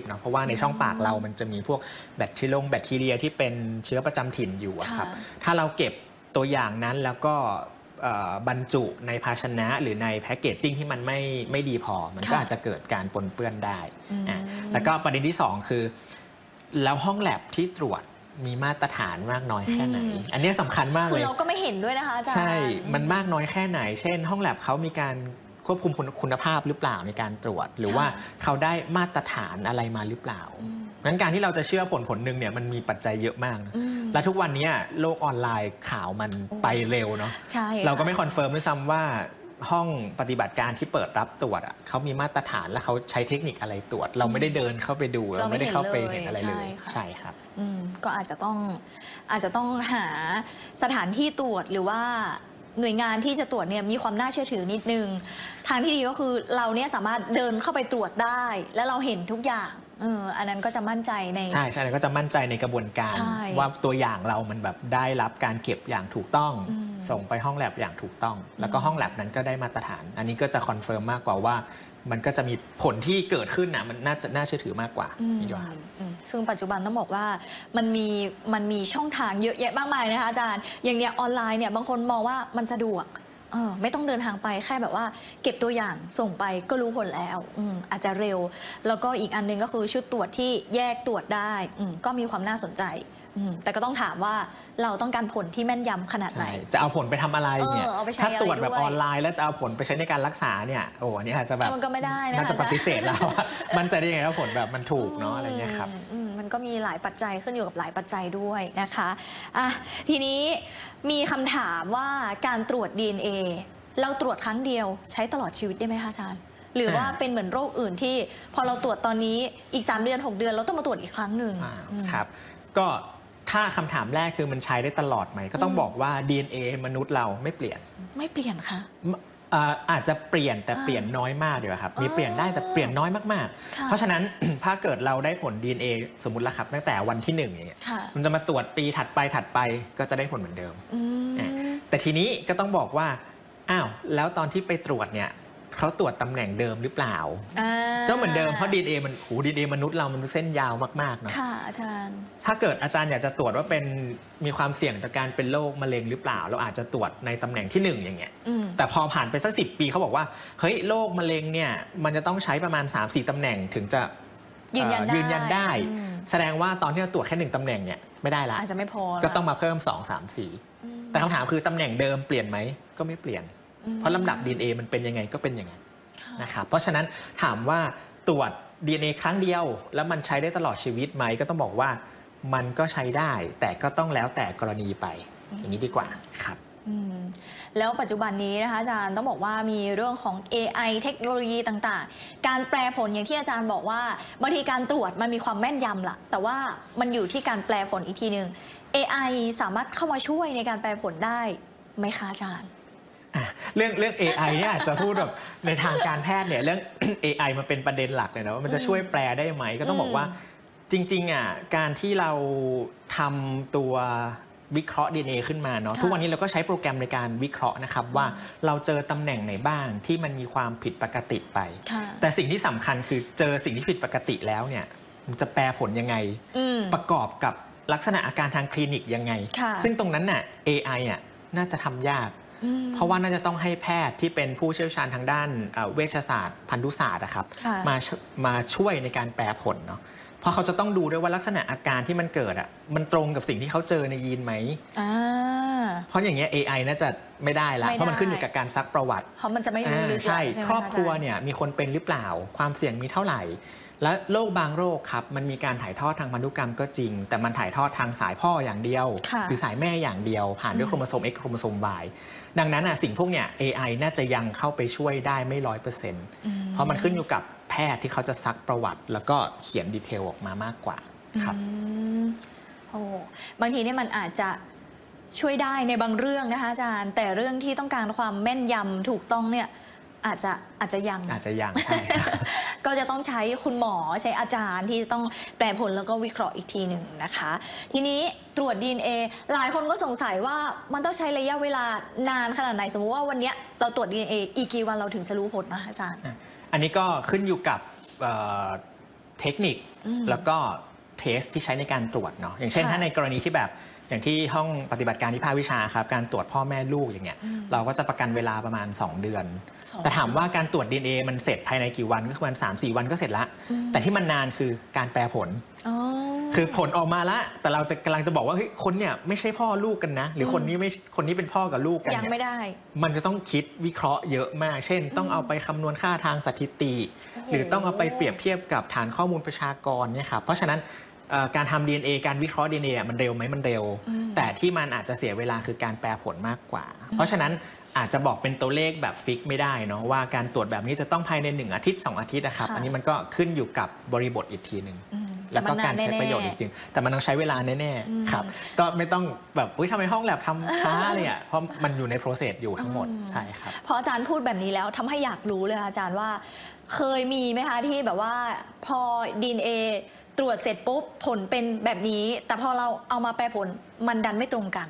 เนาะเพราะว่าในช่องปากเรามันจะมีพวกแบคทีเรียที่เป็นเชื้อประจำถิ่นอยู่ครับถ้าเราเก็บตัวอย่างนั้นแล้วก็บรรจุในภาชนะหรือในแพคเกจจิ้งที่มันไม่ดีพอมันก็อาจจะเกิดการปนเปื้อนได้แล้วก็ประเด็นที่2คือแล้วห้องแลบที่ตรวจมีมาตรฐานมากน้อยแค่ไหนอันนี้สำคัญมากเลยคือเราก็ไม่เห็นด้วยนะคะอาจารย์ใช่มันมากน้อยแค่ไหนเช่นห้องแลบเขามีการควบคุมคุณภาพหรือเปล่าในการตรวจหรือว่าเขาได้มาตรฐานอะไรมาหรือเปล่างั้นการที่เราจะเชื่อผลหนึ่งเนี่ยมันมีปัจจัยเยอะมากนะและทุกวันนี้โลกออนไลน์ข่าวมันไปเร็วเนาะเราก็ไม่คอนเฟิร์มด้วยซ้ำว่าห้องปฏิบัติการที่เปิดรับตรวจเขามีมาตรฐานและเขาใช้เทคนิคอะไรตรวจเราไม่ได้เดินเข้าไปดูเราไม่ได้เข้าไปเห็นอะไรเลยใช่ครับก็อาจจะต้องหาสถานที่ตรวจหรือว่าหน่วยงานที่จะตรวจเนี่ยมีความน่าเชื่อถือนิดนึงทางที่ดีก็คือเราเนี่ยสามารถเดินเข้าไปตรวจได้และเราเห็นทุกอย่างอันนั้นก็จะมั่นใจในใช่ก็จะมั่นใจในกระบวนการว่าตัวอย่างเรามันแบบได้รับการเก็บอย่างถูกต้องส่งไปห้องแลบอย่างถูกต้องแล้วก็ห้องแลบนั้นก็ได้มาตรฐานอันนี้ก็จะคอนเฟิร์มมากกว่าว่ามันก็จะมีผลที่เกิดขึ้นนะมันน่าเชื่อถือมากกว่านี่ด้วยซึ่งปัจจุบันต้องบอกว่ามันมีช่องทางเยอะแยะมากมายนะคะอาจารย์อย่างเนี้ยออนไลน์เนี่ยบางคนมองว่ามันสะดวกไม่ต้องเดินทางไปแค่แบบว่าเก็บตัวอย่างส่งไปก็รู้ผลแล้วอาจจะเร็วแล้วก็อีกอันนึงก็คือชุดตรวจที่แยกตรวจได้ก็มีความน่าสนใจแต่ก็ต้องถามว่าเราต้องการผลที่แม่นยำขนาดไหนจะเอาผลไปทำอะไรเนี่ยถ้าตรวจแบบออนไลน์แล้วจะเอาผลไปใช้ในการรักษาเนี่ยโอ้อันนี้อาจจะแบบมันก็ไม่ได้นะน่าจะปฏิเสธแล้วมันจะได้ยังไงว่าผลแบบมันถูกเนาะอะไรเงี้ยครับมันก็มีหลายปัจจัยขึ้นอยู่กับหลายปัจจัยด้วยนะคะทีนี้มีคำถามว่าการตรวจ DNA เราตรวจครั้งเดียวใช้ตลอดชีวิตได้ไหมคะอาจารย์หรือว่าเป็นเหมือนโรคอื่นที่พอเราตรวจตอนนี้อีก3 เดือน 6 เดือนเราต้องมาตรวจอีกครั้งหนึ่งครับก็ถ้าคำถามแรกคือมันใช้ได้ตลอดไหมก็ต้องบอกว่า DNA มนุษย์เราไม่เปลี่ยนค่ะอาจจะเปลี่ยนแต่เปลี่ยนน้อยมากดีกว่าครับมีเปลี่ยนได้แต่เปลี่ยนน้อยมากๆเพราะฉะนั้นถ้าเกิดเราได้ผล DNA สมมุติละครับตั้งแต่วันที่1อย่างเงี้ยมันจะมาตรวจปีถัดไปก็จะได้ผลเหมือนเดิมแต่ทีนี้ก็ต้องบอกว่าอ้าวแล้วตอนที่ไปตรวจเนี่ยเขาตรวจตำแหน่งเดิมหรือเปล่าก็เหมือนเดิมเพราะ DNA มันDNA มนุษย์เรามันเส้นยาวมากๆเนาะค่ะอาจารย์ถ้าเกิดอาจารย์อยากจะตรวจว่าเป็นมีความเสี่ยงต่อการเป็นโรคมะเร็งหรือเปล่าเราอาจจะตรวจในตำแหน่งที่1อย่างเงี้ยแต่พอผ่านไปสัก10 ปีเขาบอกว่าเฮ้ยโรคมะเร็งเนี่ยมันจะต้องใช้ประมาณ 3-4 ตำแหน่งถึงจะยืนยันได้แสดงว่าตอนที่เราตรวจแค่1 ตำแหน่งเนี่ยไม่ได้ละอาจจะไม่พอก็ต้องมาเพิ่ม2 3 4แต่คำถามคือตำแหน่งเดิมเปลี่ยนไหมก็ไม่เปลี่ยนเพราะลำดับ DNA มันเป็นยังไงก็เป็นอย่างนั้นนะครับเพราะฉะนั้นถามว่าตรวจ DNA ครั้งเดียวแล้วมันใช้ได้ตลอดชีวิตไหมก็ต้องบอกว่ามันก็ใช้ได้แต่ก็ต้องแล้วแต่กรณีไปอย่างนี้ดีกว่าครับแล้วปัจจุบันนี้นะคะอาจารย์ต้องบอกว่ามีเรื่องของ AI เทคโนโลยีต่างๆการแปลผลอย่างที่อาจารย์บอกว่าบางทีการตรวจมันมีความแม่นยำล่ะแต่ว่ามันอยู่ที่การแปลผลอีกทีนึง AI สามารถเข้ามาช่วยในการแปลผลได้ไหมคะอาจารย์เรื่อง AI เนี่ยอาจจะพูดแบบในทางการแพทย์เนี่ยเรื่อง AI มันเป็นประเด็นหลักเลยนะว่ามันจะช่วยแปลได้ไหมก็ต้องบอกว่าจริงๆการที่เราทำตัววิเคราะห์ DNA ขึ้นมาเนาะทุกวันนี้เราก็ใช้โปรแกรมในการวิเคราะห์นะครับว่าเราเจอตำแหน่งไหนบ้างที่มันมีความผิดปกติไปแต่สิ่งที่สำคัญคือเจอสิ่งที่ผิดปกติแล้วเนี่ยมันจะแปลผลยังไงประกอบกับลักษณะอาการทางคลินิกยังไงซึ่งตรงนั้นน่ะ AI น่าจะทำยากเพราะว่าน่าจะต้องให้แพทย์ที่เป็นผู้เชี่ยวชาญทางด้านเวชศาสตร์พันธุศาสตร์นะครับมาช่วยในการแปลผลเนาะเพราะเขาจะต้องดูด้วยว่าลักษณะอาการที่มันเกิดมันตรงกับสิ่งที่เขาเจอในยีนไหมเพราะอย่างเงี้ย AI น่าจะไม่ได้ละเพราะมันขึ้นอยู่กับการซักประวัติเพราะมันจะไม่รู้ใช่ครอบครัวเนี่ยมีคนเป็นหรือเปล่าความเสี่ยงมีเท่าไหร่และโรคบางโรคครับมันมีการถ่ายทอดทางพันธุกรรมก็จริงแต่มันถ่ายทอดทางสายพ่ออย่างเดียวหรือสายแม่อย่างเดียวผ่านด้วยโครโมโซม X โครโมโซม Y ดังนั้นสิ่งพวกเนี่ย AI น่าจะยังเข้าไปช่วยได้ไม่100%เพราะมันขึ้นอยู่กับแพทย์ที่เขาจะซักประวัติแล้วก็เขียนดีเทลออกมามากกว่าครับบางทีเนี่ยมันอาจจะช่วยได้ในบางเรื่องนะคะอาจารย์แต่เรื่องที่ต้องการความแม่นยำถูกต้องเนี่ยอาจจะยังใช่ก็จะต้องใช้คุณหมอใช้อาจารย์ที่ต้องแปลผลแล้วก็วิเคราะห์อีกทีหนึ่งนะคะทีนี้ตรวจ DNA หลายคนก็สงสัยว่ามันต้องใช้ระยะเวลานานขนาดไหนสมมติว่าวันนี้เราตรวจ DNA อีกกี่วันเราถึงจะรู้ผลนะอาจารย์อันนี้ก็ขึ้นอยู่กับเทคนิคแล้วก็เทสที่ใช้ในการตรวจเนาะอย่างเช่นถ้าในกรณีที่แบบอย่างที่ห้องปฏิบัติการที่ภาควิชาครับการตรวจพ่อแม่ลูกอย่างเงี้ยเราก็จะประกันเวลาประมาณ2 เดือนแต่ถามว่าการตรวจ DNA มันเสร็จภายในกี่วันก็ประมาณ3-4 วันก็เสร็จละแต่ที่มันนานคือการแปลผลคือผลออกมาแล้วแต่เราจะกำลังจะบอกว่าเฮ้ยคนเนี่ยไม่ใช่พ่อลูกกันนะหรือคนนี้เป็นพ่อกับลูกกันยังไม่ได้มันจะต้องคิดวิเคราะห์เยอะมากเช่นต้องเอาไปคำนวณค่าทางสถิติหรือต้องเอาไปเปรียบเทียบกับฐานข้อมูลประชากรเนี่ยครับเพราะฉะนั้นการทำ DNA การวิเคราะห์ DNA มันเร็วไหมมันเร็วแต่ที่มันอาจจะเสียเวลาคือการแปลผลมากกว่าเพราะฉะนั้นอาจจะบอกเป็นตัวเลขแบบฟิกไม่ได้เนาะว่าการตรวจแบบนี้จะต้องภายใน1 อาทิตย์ 2 อาทิตย์นะครับอันนี้มันก็ขึ้นอยู่กับบริบทอีกทีหนึ่งแล้วก็การใช้ประโยชน์จริงๆแต่มันต้องใช้เวลาแน่ๆครับก็ไม่ต้องแบบทำไมห้องแลบทำช้าเลยเพราะมันอยู่ใน process อยู่ทั้งหมดใช่ครับพออาจารย์พูดแบบนี้แล้วทำให้อยากรู้เลยอาจารย์ว่าเคยมีไหมคะที่แบบว่าพอ DNAตรวจเสร็จปุ๊บผลเป็นแบบนี้แต่พอเราเอามาแปลผลมันดันไม่ตรงกัน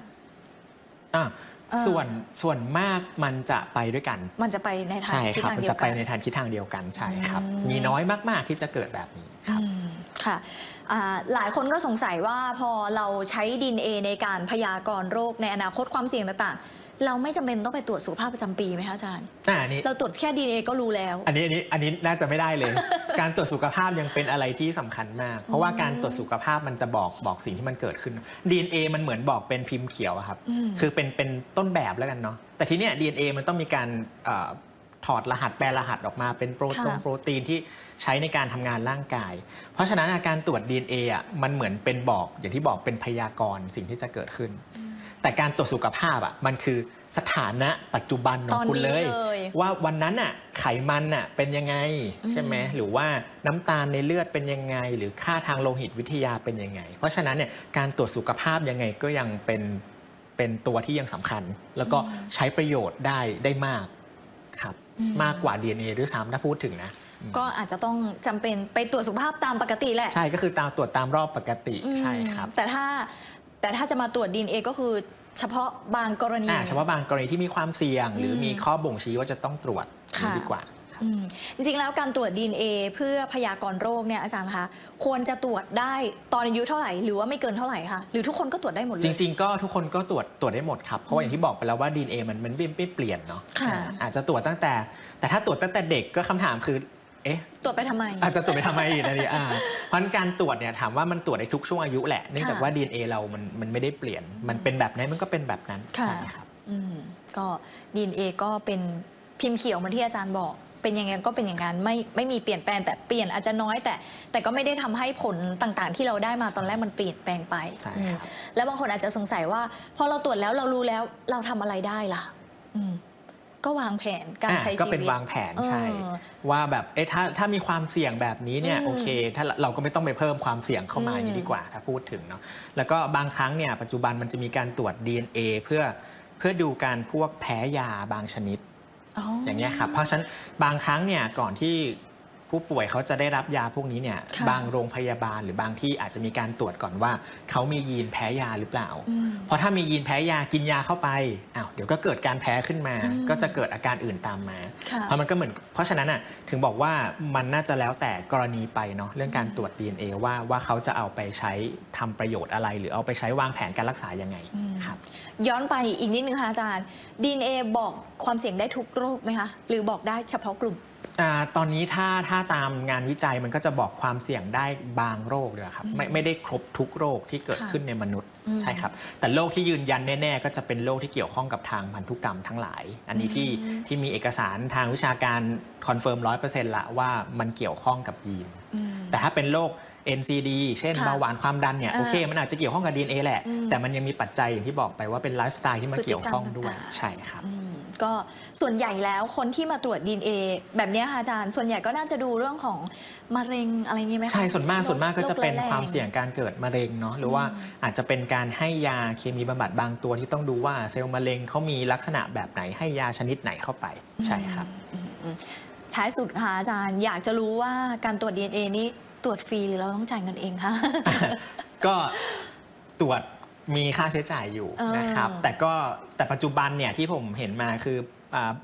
ส่วนมากมันจะไปด้วยกันมันจะไปในทางทิศทางเดียวกันมันจะไปในทางทิศทางเดียวกันใช่ครับมีน้อยมากๆที่จะเกิดแบบนี้ครับค่ะหลายคนก็สงสัยว่าพอเราใช้ DNA ในการพยากรณ์โรคในอนาคตความเสี่ยงต่างๆเราไม่จำเป็นต้องไปตรวจสุขภาพประจำปีไหมคะอาจารย์เราตรวจแค่ DNA ก็รู้แล้วอันนี้น่าจะไม่ได้เลย การตรวจสุขภาพยังเป็นอะไรที่สำคัญมากเพราะว่าการตรวจสุขภาพมันจะบอกสิ่งที่มันเกิดขึ้น DNA มันเหมือนบอกเป็นพิมพ์เขียวครับคือเป็นต้นแบบแล้วกันเนาะแต่ทีเนี้ย DNA มันต้องมีการถอดรหัสแปลรหัสออกมาเป็นโปรตีนที่ใช้ในการทำงานร่างกายเพราะฉะนั้นการตรวจ DNA มันเหมือนเป็นบอกอย่างที่บอกเป็นพยากรณ์สิ่งที่จะเกิดขึ้นแต่การตรวจสุขภาพมันคือสถานะปัจจุบันของคุณเลยว่าวันนั้นไขมันเป็นยังไงใช่ไหมหรือว่าน้ำตาลในเลือดเป็นยังไงหรือค่าทางโลหิตวิทยาเป็นยังไงเพราะฉะนั้นเนี่ยการตรวจสุขภาพยังไงก็ยังเป็นตัวที่ยังสำคัญแล้วก็ใช้ประโยชน์ได้มากครับมากกว่า DNA ด้วยซ้ำถ้าพูดถึงนะก็อาจจะต้องจำเป็นไปตรวจสุขภาพตามปกติแหละใช่ก็คือตรวจตามรอบปกติใช่ครับแต่ถ้าจะมาตรวจ DNA ก็คือเฉพาะบางกรณีเฉพาะบางกรณีที่มีความเสี่ยงหรือมีข้อบ่งชี้ว่าจะต้องตรวจดีกว่าจริงๆแล้วการตรวจ DNA เพื่อพยากรณ์โรคเนี่ยอาจารย์คะควรจะตรวจได้ตอนอายุเท่าไหร่หรือว่าไม่เกินเท่าไหร่คะหรือทุกคนก็ตรวจได้หมดเลยจริงๆก็ทุกคนก็ตรวจได้หมดครับเพราะว่าอย่างที่บอกไปแล้วว่า DNA มันไม่เปลี่ยนเนาะอาจจะตรวจตั้งแต่ถ้าตรวจตั้งแต่เด็กก็คำถามคือตรวจไปทำไมอาจจะตรวจไปทำไมนะนี่เพราะการตรวจเนี่ยถามว่ามันตรวจได้ทุกช่วงอายุแหละเนื่องจากว่า DNA เรามันไม่ได้เปลี่ยนมันเป็นแบบไหนมันก็เป็นแบบนั้นใช่ครับก็ DNA ก็เป็นพิมพ์เขียวเหมือนที่อาจารย์บอกเป็นยังไงก็เป็นอย่างนั้นไม่มีเปลี่ยนแปลงแต่เปลี่ยนอาจจะน้อยแต่ก็ไม่ได้ทำให้ผลต่างๆที่เราได้มาตอนแรกมันเปลี่ยนแปลงไปแล้วบางคนอาจจะสงสัยว่าพอเราตรวจแล้วเรารู้แล้วเราทำอะไรได้ล่ะก็วางแผนการใช้ชีวิตก็เป็นวางแผนใช่ว่าแบบถ้ามีความเสี่ยงแบบนี้เนี่ยโอเคถ้าเราก็ไม่ต้องไปเพิ่มความเสี่ยงเข้ามาอย่างนี้ดีกว่าถ้าพูดถึงเนาะแล้วก็บางครั้งเนี่ยปัจจุบันมันจะมีการตรวจ DNA เพื่อดูการพวกแพ้ยาบางชนิดอย่างเงี้ยครับเพราะฉะนั้นบางครั้งเนี่ยก่อนที่ผู้ป่วยเขาจะได้รับยาพวกนี้เนี่ยบางโรงพยาบาลหรือบางที่อาจจะมีการตรวจก่อนว่าเขามียีนแพ้ยาหรือเปล่าเพราะถ้ามียีนแพ้ยากินยาเข้าไปเดี๋ยวก็เกิดการแพ้ขึ้นมาก็จะเกิดอาการอื่นตามมาเพราะฉะนั้นถึงบอกว่ามันน่าจะแล้วแต่กรณีไปเนาะเรื่องการตรวจ DNA ว่าเขาจะเอาไปใช้ทำประโยชน์อะไรหรือเอาไปใช้วางแผนการรักษายังไงครับย้อนไปอีกนิดนึงค่ะอาจารย์ DNA บอกความเสี่ยงได้ทุกโรคไหมคะหรือบอกได้เฉพาะกลุ่มตอนนี้ถ้าตามงานวิจัยมันก็จะบอกความเสี่ยงได้บางโรคเลยครับไม่ได้ครบทุกโรคที่เกิดขึ้นในมนุษย์ใช่ครับแต่โรคที่ยืนยันแน่ๆก็จะเป็นโรคที่เกี่ยวข้องกับทางพันธุกรรมทั้งหลายอันนี้ที่มีเอกสารทางวิชาการคอนเฟิร์ม 100% ละว่ามันเกี่ยวข้องกับยีนแต่ถ้าเป็นโรค NCD เช่นเบาหวานความดันเนี่ยโอเคมันอาจจะเกี่ยวข้องกับ DNA แหละแต่มันยังมีปัจจัยอย่างที่บอกไปว่าเป็นไลฟ์สไตล์ที่มาเกี่ยวข้องด้วยใช่ครับก็ส่วนใหญ่แล้วคนที่มาตรวจ DNA แบบนี้ค่ะอาจารย์ส่วนใหญ่ก็น่าจะดูเรื่องของมะเร็งอะไรอย่างนี้ไหมใช่ส่วนมากก็จะเป็นความเสี่ยงการเกิดมะเร็งเนาะหรือว่าอาจจะเป็นการให้ยาเคมีบำบัดบางตัวที่ต้องดูว่าเซลล์มะเร็งเขามีลักษณะแบบไหนให้ยาชนิดไหนเข้าไปใช่ครับท้ายสุดค่ะอาจารย์อยากจะรู้ว่าการตรวจ DNA นี้ตรวจฟรีหรือเราต้องจ่ายเงินเองคะก็ตรวจมีค่าใช้จ่ายอยู่นะครับแต่ปัจจุบันเนี่ยที่ผมเห็นมาคือบัตร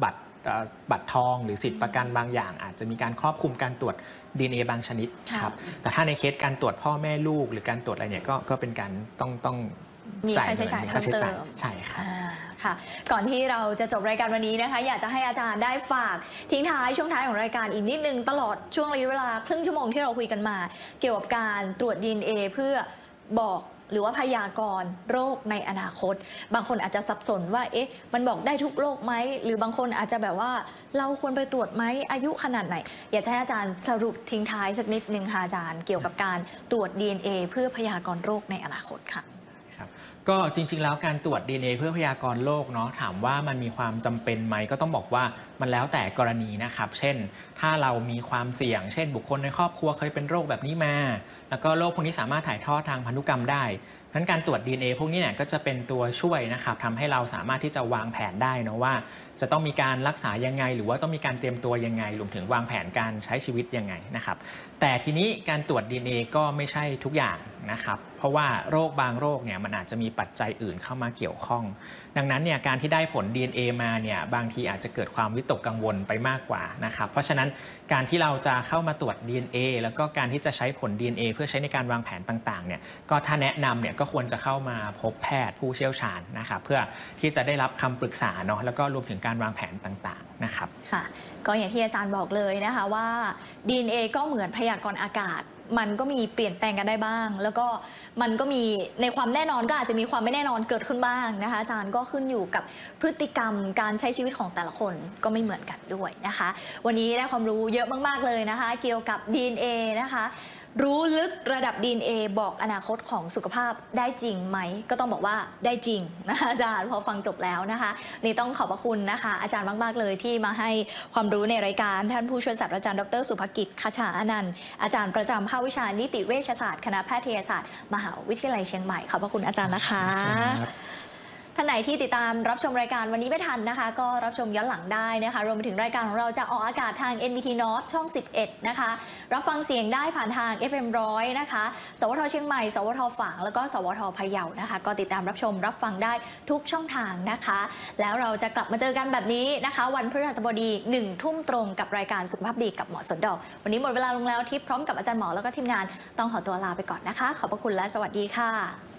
บัตรทองหรือสิทธิประกันบางอย่าง อาจจะมีการครอบคลุมการตรวจ DNA บางชนิดครับแต่ถ้าในเคสการตรวจพ่อแม่ลูกหรือการตรวจอะไรเนี่ยก็เป็นการต้องมีค่าใช้จ่ายเพิ่มเติมใช่ครับค่ะก่อนที่เราจะจบรายการวันนี้นะคะอยากจะให้อาจารย์ได้ฝากทิ้งท้ายช่วงท้ายของรายการอีกนิดนึงตลอดช่วงระยะเวลาครึ่งชั่วโมงที่เราคุยกันมา เกี่ยวกับการตรวจ DNA เพื่อบอกหรือว่าพยากรณ์โรคในอนาคตบางคนอาจจะสับสนว่าเอ๊ะมันบอกได้ทุกโรคไหมหรือบางคนอาจจะแบบว่าเราควรไปตรวจไหมอายุขนาดไหนอยากให้อาจารย์สรุปทิ้งท้ายสักนิดนึงค่ะอาจารย์เกี่ยวกับการตรวจ DNA เพื่อพยากรณ์โรคในอนาคตค่ะก็จริงๆแล้วการตรวจ DNA เพื่อพยากรณ์โรคเนาะถามว่ามันมีความจำเป็นไหมก็ต้องบอกว่ามันแล้วแต่กรณีนะครับเช่นถ้าเรามีความเสี่ยงเช่นบุคคลในครอบครัวเคยเป็นโรคแบบนี้มาแล้วก็โรคพวกนี้สามารถถ่ายทอดทางพันธุกรรมได้นั้นการตรวจ DNA พวกนี้เนี่ยก็จะเป็นตัวช่วยนะครับทำให้เราสามารถที่จะวางแผนได้นะว่าจะต้องมีการรักษายังไงหรือว่าต้องมีการเตรียมตัวยังไงรวมถึงวางแผนการใช้ชีวิตยังไงนะครับแต่ทีนี้การตรวจ DNA ก็ไม่ใช่ทุกอย่างนะครับเพราะว่าโรคบางโรคเนี่ยมันอาจจะมีปัจจัยอื่นเข้ามาเกี่ยวข้องดังนั้นเนี่ยการที่ได้ผล DNA มาเนี่ยบางทีอาจจะเกิดความวิตกกังวลไปมากกว่านะครับเพราะฉะนั้นการที่เราจะเข้ามาตรวจ DNA แล้วก็การที่จะใช้ผล DNA เพื่อใช้ในการวางแผนต่างๆเนี่ยก็ถ้าแนะนำเนี่ยก็ควรจะเข้ามาพบแพทย์ผู้เชี่ยวชาญนะครับเพื่อที่จะได้รับคำปรึกษาเนาะแล้วก็รวมถึงการวางแผนต่างๆนะครับค่ะก็อย่างที่อาจารย์บอกเลยนะคะว่า DNA ก็เหมือนพยากรณ์อากาศมันก็มีเปลี่ยนแปลงกันได้บ้างแล้วก็มันก็มีในความแน่นอนก็อาจจะมีความไม่แน่นอนเกิดขึ้นบ้างนะคะอาจารย์ก็ขึ้นอยู่กับพฤติกรรมการใช้ชีวิตของแต่ละคนก็ไม่เหมือนกันด้วยนะคะวันนี้ได้ความรู้เยอะมากๆเลยนะคะเกี่ยวกับ DNA นะคะรู้ลึกระดับ DNA บอกอนาคตของสุขภาพได้จริงไหมก็ต้องบอกว่าได้จริงนะคะอาจารย์พอฟังจบแล้วนะคะนี่ต้องขอบพระคุณนะคะอาจารย์มากๆเลยที่มาให้ความรู้ในรายการท่านผู้ช่วยศาสตราจารย์ดร.สุภกิจ คชาอนันต์อาจารย์ประจำภาควิชานิติเวชศาสตร์คณะแพทยศาสตร์มหาวิทยาลัยเชียงใหม่ขอบพระคุณอาจารย์นะคะท่านไหนที่ติดตามรับชมรายการวันนี้ไม่ทันนะคะก็รับชมย้อนหลังได้นะคะรวมไปถึงรายการของเราจะออกอากาศทาง NBT North ช่อง 11 นะคะรับฟังเสียงได้ผ่านทาง FM 100 นะคะสวทเชียงใหม่สวทฝางแล้วก็สวทพะเยานะคะก็ติดตามรับชมรับฟังได้ทุกช่องทางนะคะแล้วเราจะกลับมาเจอกันแบบนี้นะคะวันพฤหัสบดี 1 ทุ่มตรงกับรายการสุขภาพดีกับหมอสนดอกวันนี้หมดเวลาลงแล้วทิพย์พร้อมกับอาจารย์หมอแล้วก็ทีมงานต้องขอตัวลาไปก่อนนะคะขอบพระคุณและสวัสดีค่ะ